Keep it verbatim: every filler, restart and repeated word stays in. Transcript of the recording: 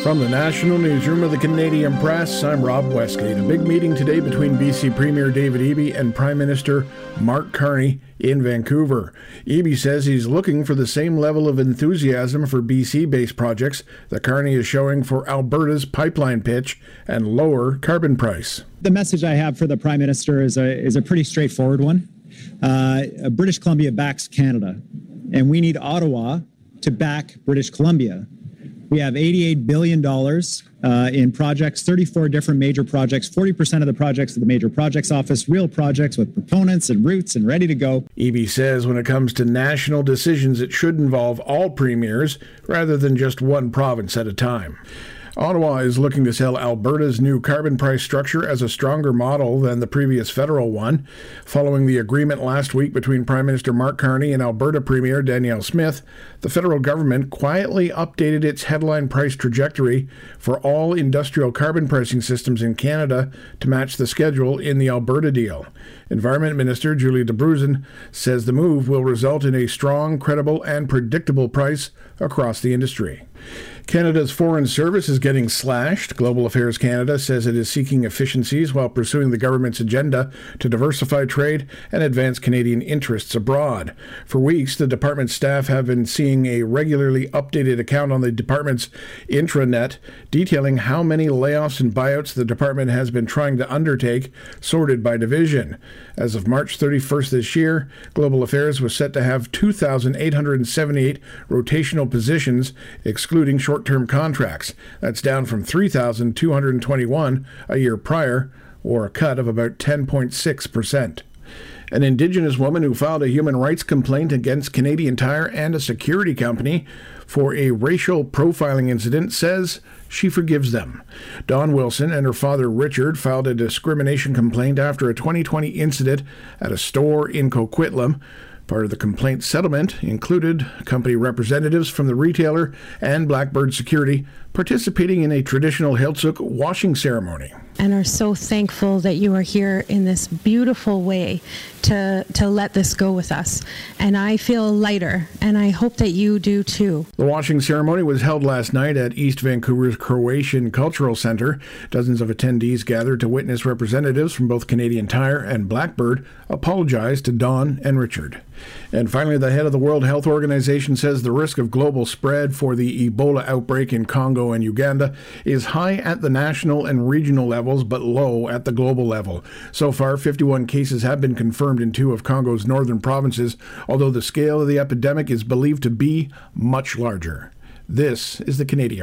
From the National Newsroom of the Canadian Press, I'm Rob Westgate. A big meeting today between B C Premier David Eby and Prime Minister Mark Carney in Vancouver. Eby says he's looking for the same level of enthusiasm for B C-based projects that Carney is showing for Alberta's pipeline pitch and lower carbon price. The message I have for the Prime Minister is a, is a pretty straightforward one. Uh, British Columbia backs Canada, and we need Ottawa to back British Columbia. We have eighty-eight billion dollars uh, in projects, thirty-four different major projects, forty percent of the projects at the Major Projects Office, real projects with proponents and routes and ready to go. Eby says when it comes to national decisions, it should involve all premiers rather than just one province at a time. Ottawa is looking to sell Alberta's new carbon price structure as a stronger model than the previous federal one. Following the agreement last week between Prime Minister Mark Carney and Alberta Premier Danielle Smith, the federal government quietly updated its headline price trajectory for all industrial carbon pricing systems in Canada to match the schedule in the Alberta deal. Environment Minister Julie Debruzen says the move will result in a strong, credible, and predictable price across the industry. Canada's Foreign Service is getting slashed. Global Affairs Canada says it is seeking efficiencies while pursuing the government's agenda to diversify trade and advance Canadian interests abroad. For weeks, the department's staff have been seeing a regularly updated account on the department's intranet detailing how many layoffs and buyouts the department has been trying to undertake, sorted by division. As of March thirty-first this year, Global Affairs was set to have two thousand eight hundred seventy-eight rotational positions, excluding short-term contracts. That's down from three thousand two hundred twenty-one a year prior, or a cut of about ten point six percent. An Indigenous woman who filed a human rights complaint against Canadian Tire and a security company for a racial profiling incident says she forgives them. Dawn Wilson and her father Richard filed a discrimination complaint after a twenty twenty incident at a store in Coquitlam. Part of the complaint settlement included company representatives from the retailer and Blackbird Security participating in a traditional Heiltsuk washing ceremony. And are so thankful that you are here in this beautiful way to to let this go with us. And I feel lighter, and I hope that you do too. The washing ceremony was held last night at East Vancouver's Croatian Cultural Centre. Dozens of attendees gathered to witness representatives from both Canadian Tire and Blackbird apologize to Dawn and Richard. And finally, the head of the World Health Organization says the risk of global spread for the Ebola outbreak in Congo and Uganda is high at the national and regional levels, but low at the global level. So far, fifty-one cases have been confirmed in two of Congo's northern provinces, although the scale of the epidemic is believed to be much larger. This is the Canadian